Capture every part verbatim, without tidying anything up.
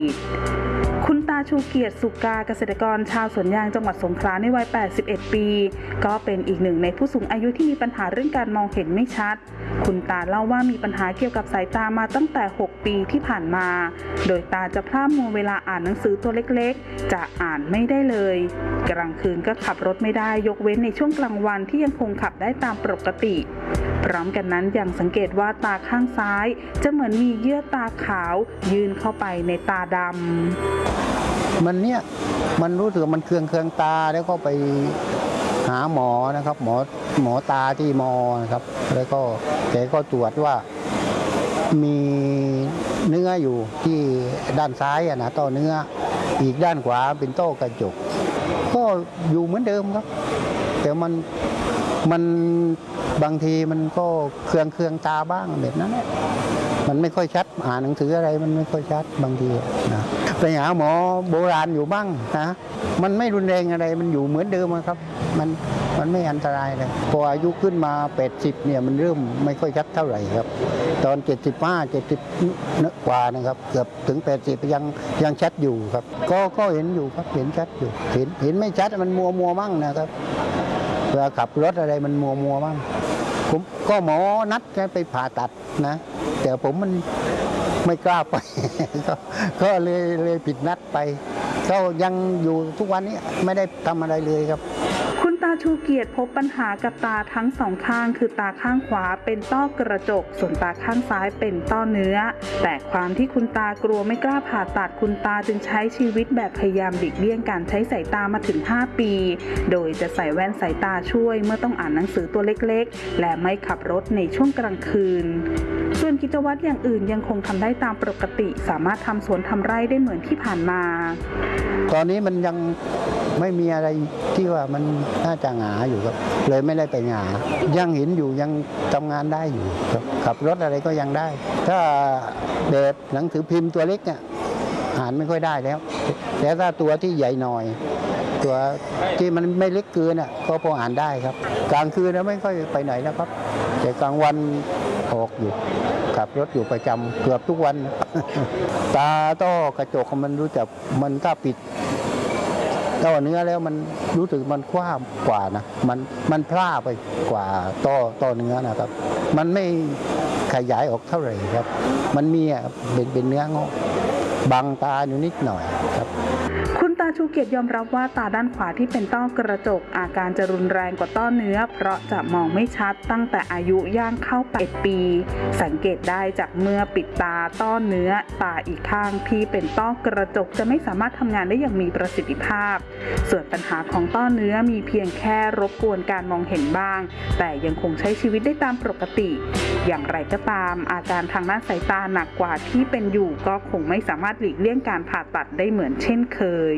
คุณตาชูเกียรติสุกาเกษตรกรชาวสวนยางจังหวัดสงขลาในวัยแปดสิบเอ็ดปีก็เป็นอีกหนึ่งในผู้สูงอายุที่มีปัญหาเรื่องการมองเห็นไม่ชัดคุณตาเล่าว่ามีปัญหาเกี่ยวกับสายตามาตั้งแต่หกปีที่ผ่านมาโดยตาจะพร่ามัวเวลาอ่านหนังสือตัวเล็กๆจะอ่านไม่ได้เลยกลางคืนก็ขับรถไม่ได้ยกเว้นในช่วงกลางวันที่ยังคงขับได้ตามปกติพร้อมกันนั้นยังสังเกตว่าตาข้างซ้ายจะเหมือนมีเยื่อตาขาวยื่นเข้าไปในตาดำมันเนี่ยมันรู้สึกมันเคืองเคืองตาแล้วก็ไปหาหมอนะครับหมอหมอตาที่มอนะครับแล้วก็แกก็ตรวจว่ามีเนื้ออยู่ที่ด้านซ้ายนะต้อเนื้ออีกด้านขวาเป็นต้อกระจกก็อยู่เหมือนเดิมครับแต่มันมันบางทีมันก็เคืองเคืองตาบ้างแบบนั้นมันไม่ค่อยชัดอ่านหนังสืออะไรมันไม่ค่อยชัดบางทีนะไปหาหมอโบราณอยู่บ้างนะมันไม่รุนแรงอะไรมันอยู่เหมือนเดิมครับมันมันไม่อันตรายเลยพออายุขึ้นมาแปดสิบเนี่ยมันเริ่มไม่ค่อยชัดเท่าไหร่ครับตอนเจ็ดสิบห้า เจ็ดสิบกว่านะครับเกือบถึงแปดสิบยังยังชัดอยู่ครับก็ก็เห็นอยู่ครับเห็นชัดอยู่เห็นเห็นไม่ชัดมันมัวมัวมั่งนะครับเวลาขับรถอะไรมันมัวมัวมั่งผมก็หมอนัดไปผ่าตัดนะแต่ผมมันไม่กล้าไป ก็เลยเลยผิดนัดไปก็ยังอยู่ทุกวันนี้ไม่ได้ทำอะไรเลยครับคุณตาชูเกียรติพบปัญหากับตาทั้งสองข้างคือตาข้างขวาเป็นต้อกระจกส่วนตาข้างซ้ายเป็นต้อเนื้อแต่ความที่คุณตากลัวไม่กล้าผ่าตัดคุณตาจึงใช้ชีวิตแบบพยายามหลีกเลี่ยงการใช้สายตามาถึงห้าปีโดยจะใส่แว่นสายตาช่วยเมื่อต้องอ่านหนังสือตัวเล็กๆและไม่ขับรถในช่วงกลางคืนส่วนกิจวัตรอย่างอื่นยังคงทำได้ตามปกติสามารถทำสวนทำไร่ได้เหมือนที่ผ่านมาตอนนี้มันยังไม่มีอะไรที่ว่ามันน่าจะหงาอยู่ครับเลยไม่ได้ไปหงายังเห็นอยู่ยังทำงานได้อยู่ครับขับรถอะไรก็ยังได้ถ้าแบบหนังสือพิมพ์ตัวเล็กเนี่ยอ่านไม่ค่อยได้แล้วแต่ถ้าตัวที่ใหญ่หน่อยตัวที่มันไม่เล็กเกินอ่ะก็พออ่านได้ครับกลางคืนแล้วไม่ค่อยไปไหนนะครับแต่กลางวันออกอยู่ขับรถอยู่ประจำเกือบทุกวันตาต้อกระจกมันรู้จักมันถ้าปิดต้อเนื้อแล้วมันรู้สึกมันคว้ากว่านะมันมันพร่าไปกว่าต้อต้อเนื้อนะครับมันไม่ขยายออกเท่าไหร่ครับมันมีอ่ะเป็นเป็นเนื้องอกบังตาอยู่นิดหน่อยครับคุณตาชูเกียรติยอมรับว่าตาด้านขวาที่เป็นต้อกระจกอาการจะรุนแรงกว่าต้อเนื้อเพราะจะมองไม่ชัดตั้งแต่อายุย่างเข้าแปดปีสังเกตได้จากเมื่อปิดตาต้อเนื้อตาอีกข้างที่เป็นต้อกระจกจะไม่สามารถทำงานได้อย่างมีประสิทธิภาพส่วนปัญหาของต้อเนื้อมีเพียงแค่รบกวนการมองเห็นบ้างแต่ยังคงใช้ชีวิตได้ตามปกติอย่างไรก็ตามอาการทางด้านสายตาหนักกว่าที่เป็นอยู่ก็คงไม่สามารถหลีกเลี่ยงการผ่าตัดได้เหมือนเช่นเคย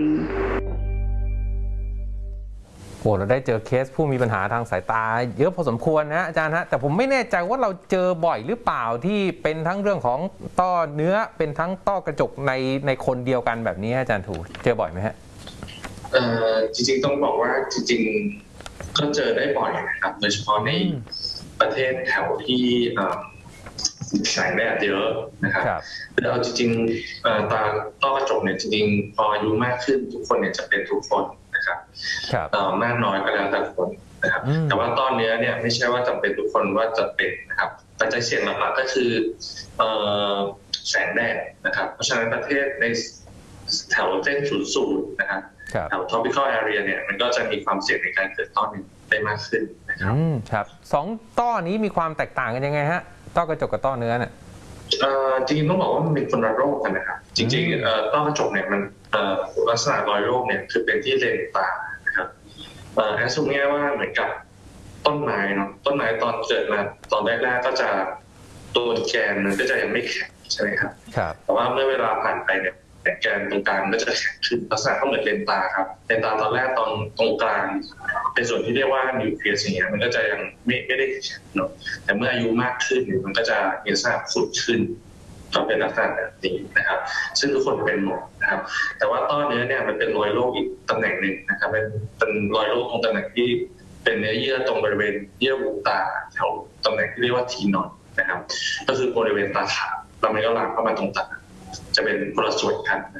โอ้เราได้เจอเคสผู้มีปัญหาทางสายตาเยอะพอสมควรนะอาจารย์ฮะแต่ผมไม่แน่ใจว่าเราเจอบ่อยหรือเปล่าที่เป็นทั้งเรื่องของต้อเนื้อเป็นทั้งต้อกระจกในในคนเดียวกันแบบนี้อาจารย์ถูเจอบ่อยไหมฮะเอ่อจริงๆต้องบอกว่าจริงๆก็เจอได้บ่อยนะครับโดยเฉพาะในประเทศแถวที่แสงแดดเยอะนะครับแต่เอาจริงๆตาต้อกระจกเนี่ยจริงๆพออายุมากขึ้นทุกคนเนี่ยจะเป็นทุกคนนะครับมากน้อยก็แล้วแต่คนนะครับแต่ว่าต้อเนื้อเนี่ยไม่ใช่ว่าจำเป็นทุกคนว่าจะเป็นนะครับปัจจัยเสี่ยงหลักๆก็คือแสงแดดนะครับเพราะฉะนั้นประเทศในแถวเส้นศูนย์สูตรนะครับแถว tropical area เนี่ยมันก็จะมีความเสี่ยงในการเกิดต้อเนื้อได้มากขึ้นนะครับครับสองต้อนี้มีความแตกต่างกันยังไงฮะต้อกระจกกับต้อเนื้อเนี่ยจริงๆต้องบอกว่ามันเป็นคนละโรคกันนะครับจริงๆต้อกระจกเนี่ยมันลักษณะรอยโรคเนี่ยคือเป็นที่เลนตานะครับแอสซูมง่ายว่าเหมือนกับต้นไม้เนาะต้นไม้ตอนเกิดมาตอนแรกๆก็จะตัวแกนมันก็จะยังไม่แข็งใช่ไหมครับแต่ว่าเมื่อเวลาผ่านไปเนี่ยแกนตรงกลางก็จะแข็งขึ้นลักษณะก็เหมือนเลนตาครับเลนตาตอนแรกตอนตรงกลางเป็นส่วนที่เรียกว่านิวเคลียสอย่างเงี้ยมันก็จะยังไม่ไม่ได้แข็งเนาะแต่เมื่ออายุมากขึ้นมันก็จะมีลักษณะสุดขึ้นก็เป็นลักษณะแบบนี้นะครับซึ่งทุกคนเป็นหมดนะครับแต่ว่าต้อเนื้อเนี่ยมันเป็นรอยโรคอีกตำแหน่งหนึ่งนะครับเป็นเป็นรอยโรคตรงตำแหน่งที่เป็นเนื้อเยื่อตรงบริเวณเยื่อบุตาแถวตำแหน่งที่เรียกว่าทีนอดนะครับก็คือบริเวณตาขาวแล้วมันก็ลามเข้ามาตรงตาจะเป็นคนละส่วนกัน